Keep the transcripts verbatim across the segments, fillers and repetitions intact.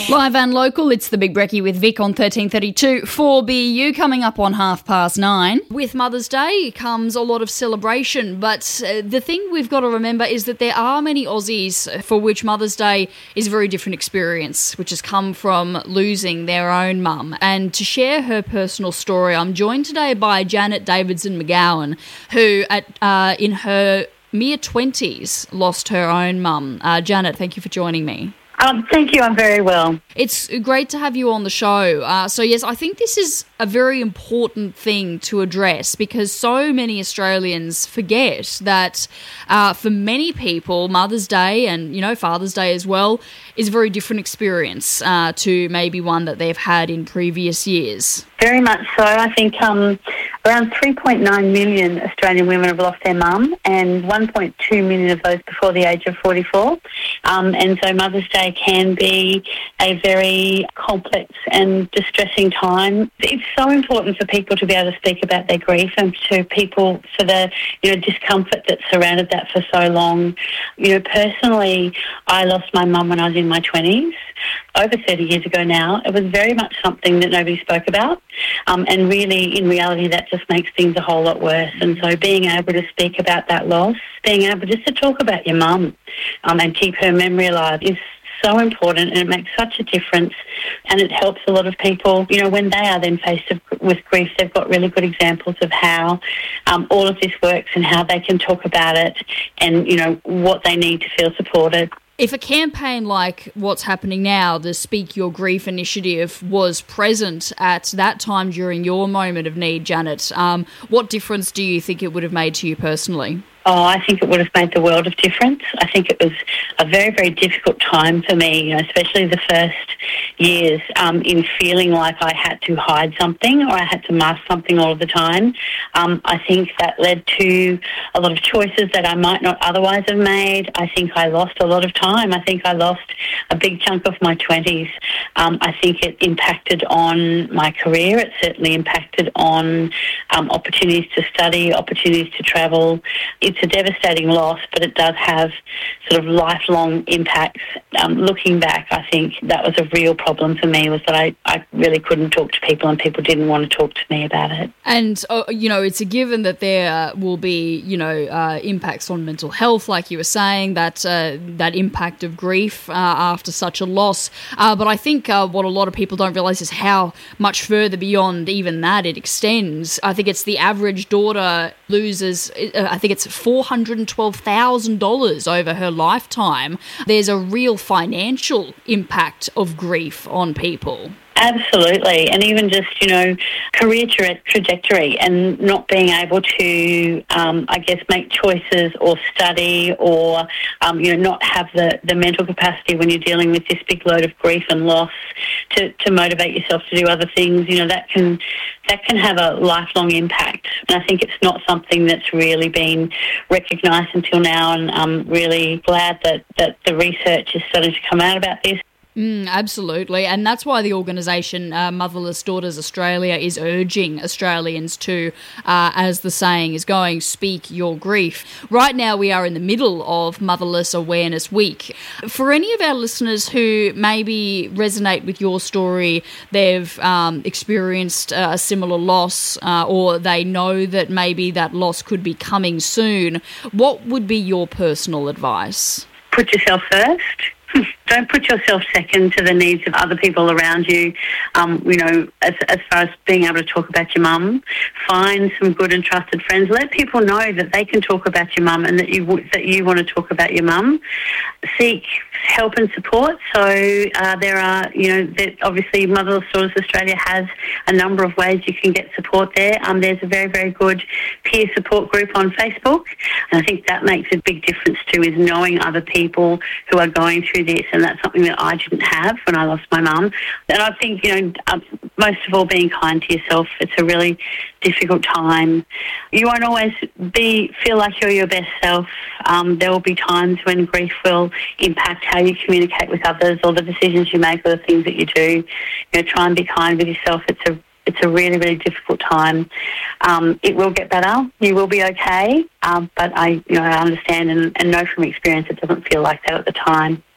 Live and local, it's the Big Brekkie with Vic on thirteen thirty-two for B U, coming up on half past nine. With Mother's Day comes a lot of celebration, but uh, the thing we've got to remember is that there are many Aussies for which Mother's Day is a very different experience, which has come from losing their own mum. And to share her personal story, I'm joined today by Janet Davidson McGowan, who at uh, in her mere twenties lost her own mum. Uh, Janet, thank you for joining me. Um, thank you, I'm very well. It's great to have you on the show. Uh, so, yes, I think this is a very important thing to address because so many Australians forget that uh, for many people, Mother's Day and, you know, Father's Day as well is a very different experience uh, to maybe one that they've had in previous years. Very much so. I think um, around three point nine million Australian women have lost their mum and one point two million of those before the age of forty-four. Um, and so Mother's Day can be a very complex and distressing time. It's so important for people to be able to speak about their grief and to people for the you know discomfort that surrounded that for so long. You know, personally, I lost my mum when I was in my twenties. Over thirty years ago now. It was very much something that nobody spoke about. Um, and really, in reality, that just makes things a whole lot worse. And so being able to speak about that loss, being able just to talk about your mum um, and keep her memory alive is so important, and it makes such a difference, and it helps a lot of people. You know, when they are then faced with grief, they've got really good examples of how um, all of this works and how they can talk about it and, you know, what they need to feel supported. If a campaign like what's happening now, the Speak Your Grief initiative, was present at that time during your moment of need, Janet, um, what difference do you think it would have made to you personally? Oh, I think it would have made the world of difference. I think it was a very, very difficult time for me, you know, especially the first years, um, in feeling like I had to hide something or I had to mask something all of the time. Um, I think that led to a lot of choices that I might not otherwise have made. I think I lost a lot of time. I think I lost a big chunk of my twenties. Um, I think it impacted on my career. It certainly impacted on um, opportunities to study, opportunities to travel. It's a devastating loss, but it does have sort of lifelong impacts. Um, looking back, I think that was a real problem for me, was that I, I really couldn't talk to people and people didn't want to talk to me about it. And, uh, you know, it's a given that there will be, you know, uh, impacts on mental health, like you were saying, that uh, that impact of grief uh, after such a loss. Uh, but I think uh, what a lot of people don't realise is how much further beyond even that it extends. I think it's the average daughter loses, uh, I think it's four hundred twelve thousand dollars over her lifetime. There's a real financial impact of grief on people. Absolutely. And even just, you know, career tra- trajectory and not being able to, um, I guess, make choices or study or, um, you know, not have the, the mental capacity when you're dealing with this big load of grief and loss to, to motivate yourself to do other things, you know, that can that can have a lifelong impact. And I think it's not something that's really been recognised until now, and I'm really glad that, that the research is starting to come out about this. Mm, absolutely, and that's why the organisation uh, Motherless Daughters Australia is urging Australians to, uh, as the saying is going, speak your grief. Right now we are in the middle of Motherless Awareness Week. For any of our listeners who maybe resonate with your story, they've um, experienced uh, a similar loss uh, or they know that maybe that loss could be coming soon, what would be your personal advice? Put yourself first. Don't put yourself second to the needs of other people around you. Um, you know, as, as far as being able to talk about your mum, find some good and trusted friends. Let people know that they can talk about your mum and that you that you want to talk about your mum. Seek help and support. So uh, there are, you know, that obviously Motherless Daughters Australia has a number of ways you can get support there. Um, there's a very, very good peer support group on Facebook, and I think that makes a big difference too, is knowing other people who are going through this, and that's something that I didn't have when I lost my mum. And I think, you know, um, most of all, being kind to yourself. It's a really difficult time. You won't always be feel like you're your best self. Um, there will be times when grief will impact how you communicate with others, or the decisions you make, or the things that you do. You know, try and be kind with yourself. It's a it's a really, really difficult time. Um, it will get better. You will be okay. Um, but I, you know, I understand and, and know from experience it doesn't feel like that at the time.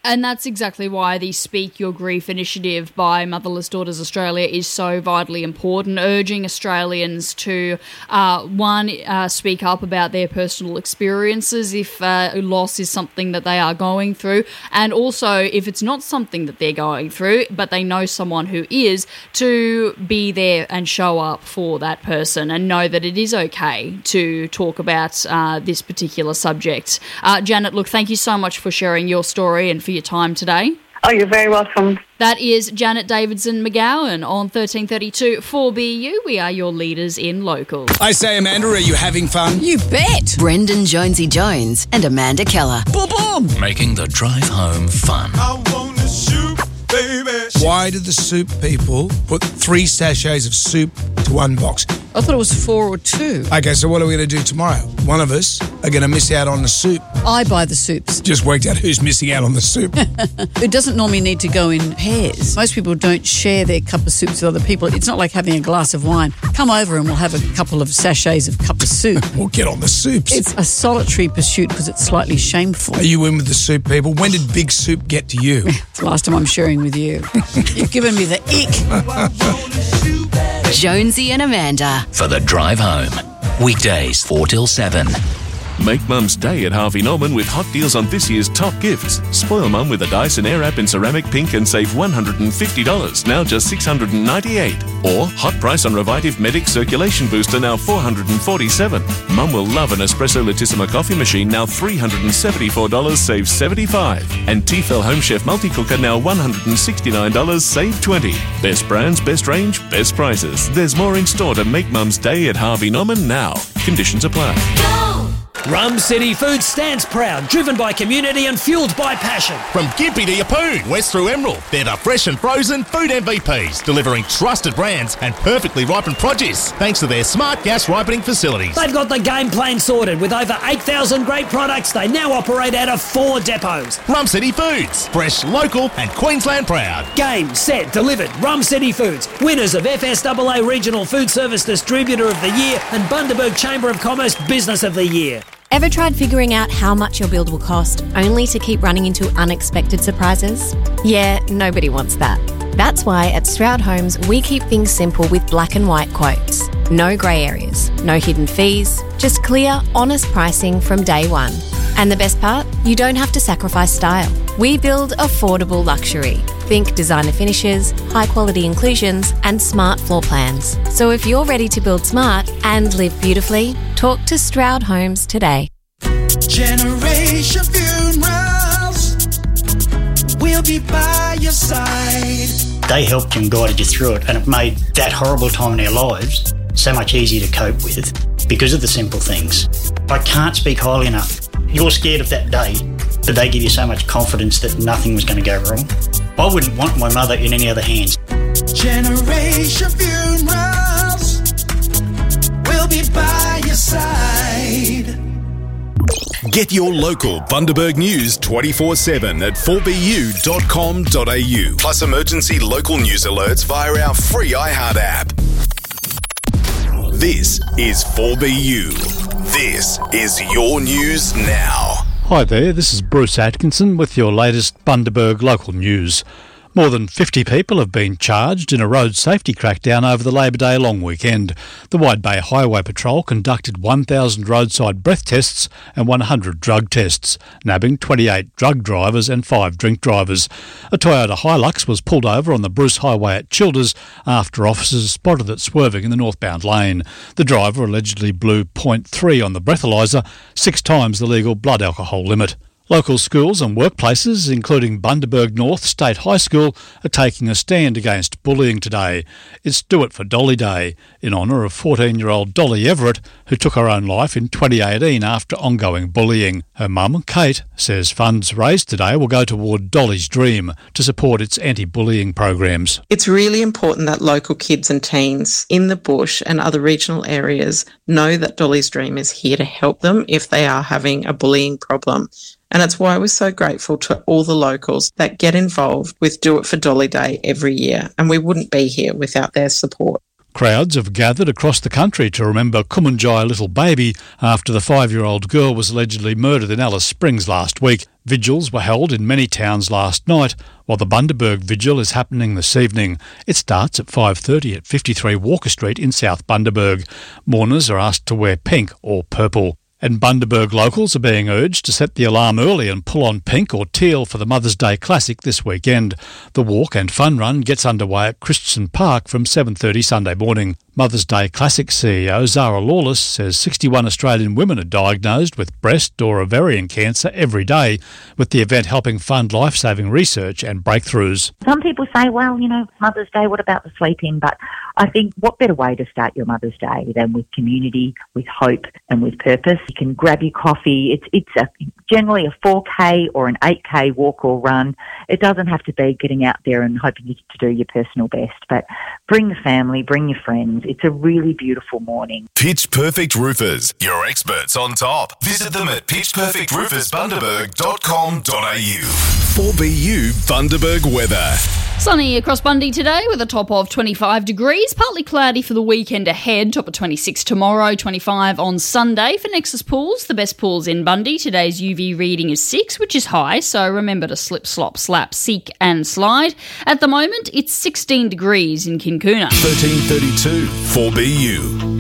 And that's exactly why the Speak Your Grief initiative by Motherless Daughters Australia is so vitally important, urging Australians to, uh, one, uh, speak up about their personal experiences if uh, loss is something that they are going through, and also if it's not something that they're going through, but they know someone who is, to be there and show up for that person and know that it is okay to talk about uh, this particular subject. Uh, Janet, look, thank you so much for sharing your story and for your time today. Oh, you're very welcome. That is Janet Davidson McGowan on thirteen thirty-two four B U. We are your leaders in local. I say, Amanda, are you having fun? You bet. Brendan Jonesy Jones and Amanda Keller. Boom, boom. Making the drive home fun. I want a soup, baby. Why did the soup people put three sachets of soup to one box? I thought it was four or two. Okay, so what are we going to do tomorrow? One of us are going to miss out on the soup. I buy the soups. Just worked out who's missing out on the soup. It doesn't normally need to go in pairs. Most people don't share their cup of soups with other people. It's not like having a glass of wine. Come over and we'll have a couple of sachets of cup of soup. We'll get on the soups. It's a solitary pursuit because it's slightly shameful. Are you in with the soup people? When did Big Soup get to you? It's the last time I'm sharing with you. You've given me the ick. Jonesy and Amanda. For the drive home. Weekdays four till seven. Make Mum's Day at Harvey Norman with hot deals on this year's top gifts. Spoil Mum with a Dyson Airwrap in ceramic pink and save one hundred fifty dollars, now just six hundred ninety-eight dollars. Or hot price on Revitive Medic Circulation Booster, now four hundred forty-seven dollars. Mum will love an Espresso Latissima coffee machine, now three hundred seventy-four dollars, save seventy-five dollars. And Tefal Home Chef Multi-Cooker, now one hundred sixty-nine dollars, save twenty dollars. Best brands, best range, best prices. There's more in store to make Mum's Day at Harvey Norman now. Conditions apply. Rum City Foods stands proud, driven by community and fuelled by passion. From Gympie to Yeppoon, west through Emerald, they're the fresh and frozen food M V Ps, delivering trusted brands and perfectly ripened produce, thanks to their smart gas ripening facilities. They've got the game plan sorted. With over eight thousand great products, they now operate out of four depots. Rum City Foods, fresh, local and Queensland proud. Game, set, delivered. Rum City Foods, winners of F S A A Regional Food Service Distributor of the Year and Bundaberg Chamber of Commerce Business of the Year. Ever tried figuring out how much your build will cost, only to keep running into unexpected surprises? Yeah, nobody wants that. That's why at Stroud Homes, we keep things simple with black and white quotes. No grey areas, no hidden fees, just clear, honest pricing from day one. And the best part? You don't have to sacrifice style. We build affordable luxury. Think designer finishes, high quality inclusions, and smart floor plans. So if you're ready to build smart and live beautifully, talk to Stroud Homes today. Generation Funerals, we'll be by your side. They helped you and guided you through it, and it made that horrible time in our lives so much easier to cope with because of the simple things. I can't speak highly enough. You're scared of that day, but they give you so much confidence that nothing was going to go wrong. I wouldn't want my mother in any other hands. Generation Funerals, we'll be by your side. Get your local Bundaberg news twenty-four seven at four b u dot com dot a u. Plus emergency local news alerts via our free iHeart app. This is four B U. This is your news now. Hi there, this is Bruce Atkinson with your latest Bundaberg local news. More than fifty people have been charged in a road safety crackdown over the Labor Day long weekend. The Wide Bay Highway Patrol conducted one thousand roadside breath tests and one hundred drug tests, nabbing twenty-eight drug drivers and five drink drivers. A Toyota Hilux was pulled over on the Bruce Highway at Childers after officers spotted it swerving in the northbound lane. The driver allegedly blew point three on the breathalyser, six times the legal blood alcohol limit. Local schools and workplaces, including Bundaberg North State High School, are taking a stand against bullying today. It's Do It for Dolly Day, in honour of fourteen-year-old Dolly Everett, who took her own life in twenty eighteen after ongoing bullying. Her mum, Kate, says funds raised today will go toward Dolly's Dream to support its anti-bullying programs. It's really important that local kids and teens in the bush and other regional areas know that Dolly's Dream is here to help them if they are having a bullying problem. And it's why we're so grateful to all the locals that get involved with Do It for Dolly Day every year, and we wouldn't be here without their support. Crowds have gathered across the country to remember Kumanjai Little Baby after the five-year-old girl was allegedly murdered in Alice Springs last week. Vigils were held in many towns last night, while the Bundaberg Vigil is happening this evening. It starts at five thirty at fifty-three Walker Street in South Bundaberg. Mourners are asked to wear pink or purple. And Bundaberg locals are being urged to set the alarm early and pull on pink or teal for the Mother's Day Classic this weekend. The walk and fun run gets underway at Christensen Park from seven thirty Sunday morning. Mother's Day Classic C E O Zara Lawless says sixty-one Australian women are diagnosed with breast or ovarian cancer every day, with the event helping fund life-saving research and breakthroughs. Some people say, well, you know, Mother's Day, what about the sleep-in? But I think what better way to start your Mother's Day than with community, with hope and with purpose. You can grab your coffee. It's it's a, generally a four K or an eight K walk or run. It doesn't have to be getting out there and hoping to do your personal best, but bring the family, bring your friends. It's a really beautiful morning. Pitch Perfect Roofers, your experts on top. Visit them at pitch perfect roofers bundaberg dot com dot a u. four B U Bundaberg weather. Sunny across Bundy today with a top of twenty-five degrees, partly cloudy for the weekend ahead, top of twenty-six tomorrow, twenty-five on Sunday. For Nexus Pools, the best pools in Bundy, today's U V reading is six, which is high, so remember to slip, slop, slap, seek and slide. At the moment, it's sixteen degrees in Kincoona. thirteen thirty-two four B U.